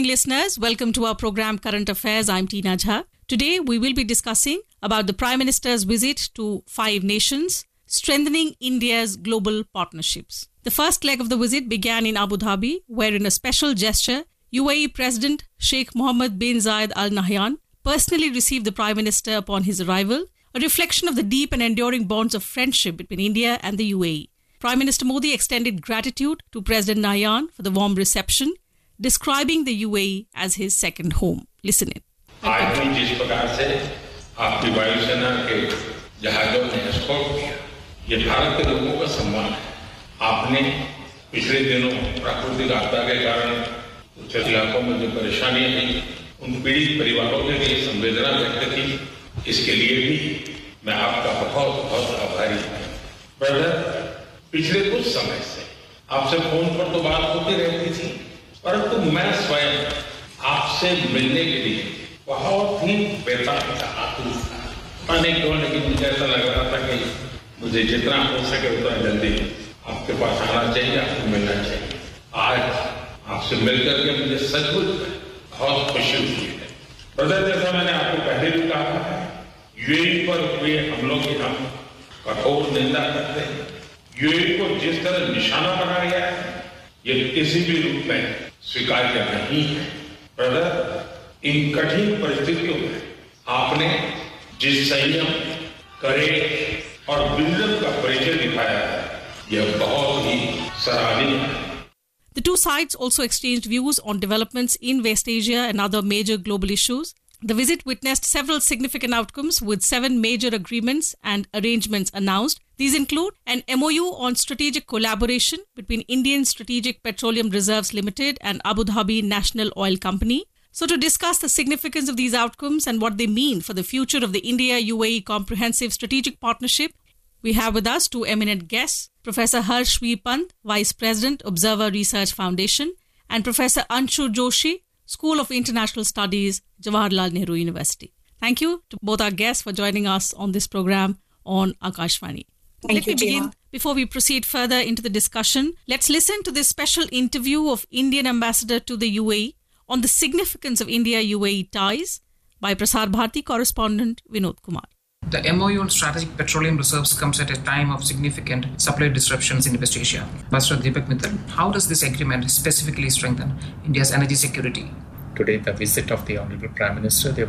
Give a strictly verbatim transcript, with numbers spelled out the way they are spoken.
listeners. Welcome to our program Current Affairs. I'm Tina Jha. Today, we will be discussing about the Prime Minister's visit to five nations, strengthening India's global partnerships. The first leg of the visit began in Abu Dhabi, where in a special gesture, U A E President Sheikh Mohammed bin Zayed Al Nahyan personally received the Prime Minister upon his arrival, a reflection of the deep and enduring bonds of friendship between India and the U A E. Prime Minister Modi extended gratitude to President Nahyan for the warm reception, describing the U A E as his second home. Listen in. आज भी जिस प्रकार से आपकी वायुसेना के जहाजों ने एस्कॉर्ट किया, ये भारत के लोगों का सम्मान है। आपने पिछले दिनों प्राकृतिक आपदा के कारण कुछ इलाकों में जो परेशानियां आई, उन पीड़ित परिवारों के लिए संवेदना व्यक्त की। इसके लिए भी मैं आपका बहुत बहुत आभारी हूँ। ब्रदर, पिछले कुछ समय से आपसे फोन पर तो बात होती रहती थी, परंतु मैं स्वयं आपसे मिलने के लिए बहुत ही बेताब था, आतुर था। अनेक क्यों, लेकिन मुझे ऐसा लग रहा था कि मुझे जितना हो सके उतना जल्दी आपके पास आना चाहिए, आपको मिलना चाहिए। आज आपसे मिलकर के मुझे सचमुच बहुत खुशी हुई है। ब्रदर, जैसा मैंने आपको पहले भी कहा है, यूएई पर हुए हमलों की हम कठोर निंदा करते हैं। यूएई को जिस तरह निशाना बनाया गया है, ये किसी भी रूप में स्वीकार्य नहीं है। ब्रदर, इन कठिन परिस्थितियों में आपने जिस संयम, करेज और विजन का परिचय दिखाया है, यह बहुत ही सराहनीय है। The two sides also exchanged views on developments in West Asia and other major global issues. The visit witnessed several significant outcomes, with seven major agreements and arrangements announced. These include an M O U on strategic collaboration between Indian Strategic Petroleum Reserves Limited and Abu Dhabi National Oil Company. So to discuss the significance of these outcomes and what they mean for the future of the India-U A E Comprehensive Strategic Partnership, we have with us two eminent guests, Professor Harsh V. Pant, Vice President, Observer Research Foundation, and Professor Anshu Joshi, School of International Studies, Jawaharlal Nehru University. Thank you to both our guests for joining us on this program on Akashvani. Thank Let you, me begin. Gina. Before we proceed further into the discussion, let's listen to this special interview of Indian Ambassador to the U A E on the significance of India-U A E ties by Prasar Bharati correspondent Vinod Kumar. The M O U on strategic petroleum reserves comes at a time of significant supply disruptions in West Asia. Pastor Deepak Mittal, how does this agreement specifically strengthen India's energy security? Today, the visit of the Honorable Prime Minister, they